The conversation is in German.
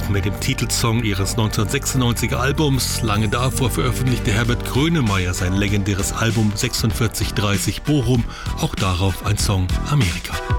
mit dem Titelsong ihres 1996er Albums. Lange davor veröffentlichte Herbert Grönemeyer sein legendäres Album 4630 Bochum, auch darauf ein Song Amerika.